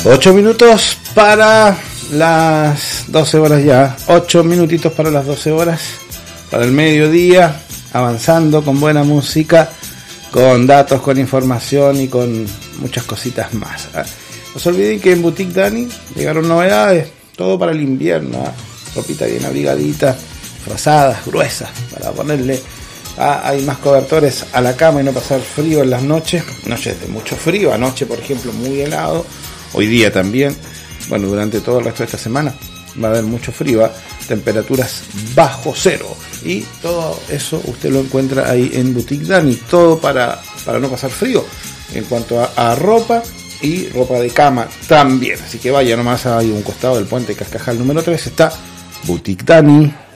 8 minutos para las 12 horas ya. 8 minutitos para las 12 horas. Para el mediodía. Avanzando con buena música. Con datos, con información y con muchas cositas más. No se olviden que en Boutique Dani llegaron novedades. Todo para el invierno. Ropita bien abrigadita. Frazadas, gruesas. Para ponerle. Hay más cobertores a la cama y no pasar frío en las noches. Noches de mucho frío. Anoche, por ejemplo, muy helado. Hoy día también. Bueno, durante todo el resto de esta semana va a haber mucho frío. Temperaturas bajo cero. Y todo eso usted lo encuentra ahí en Boutique Dani. Todo para no pasar frío. En cuanto a ropa y ropa de cama también. Así que vaya nomás ahí a un costado del puente Cascajal número 3. Está Boutique Dani.